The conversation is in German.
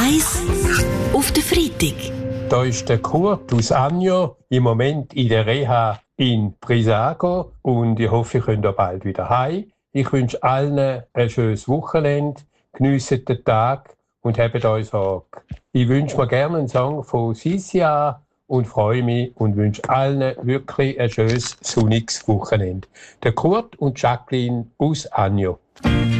1 auf den Freitag. Da ist der Kurt aus Agno, im Moment in der Reha in Brissago und ich hoffe, ihr könnt auch bald wieder heim. Ich wünsche allen ein schönes Wochenende, geniessen den Tag und habt euch Sorge. Ich wünsche mir gerne einen Song von Sissi an und freue mich und wünsche allen wirklich ein schönes, sonniges Wochenende. Der Kurt und Jacqueline aus Agno.